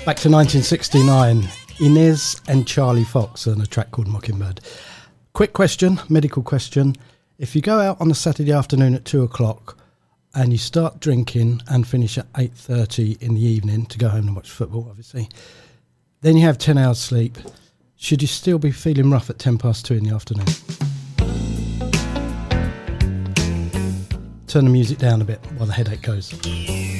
Back to 1969, Inez and Charlie Fox on a track called Mockingbird. Quick question, medical question. If you go out on a Saturday afternoon at 2 o'clock and you start drinking and finish at 8:30 in the evening to go home and watch football, obviously, then you have 10 hours sleep, should you still be feeling rough at 2:10 in the afternoon? Turn the music down a bit while the headache goes.